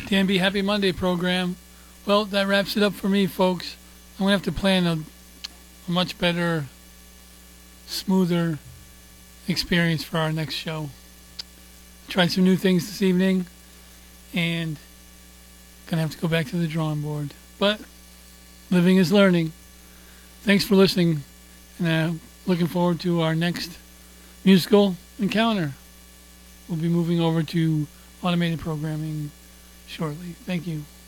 DMB Happy Monday program. Well, that wraps it up for me, folks. I'm going to have to plan a much better, smoother experience for our next show. Tried some new things this evening, and gonna have to go back to the drawing board. But living is learning. Thanks for listening, and looking forward to our next musical encounter. We'll be moving over to automated programming shortly. Thank you.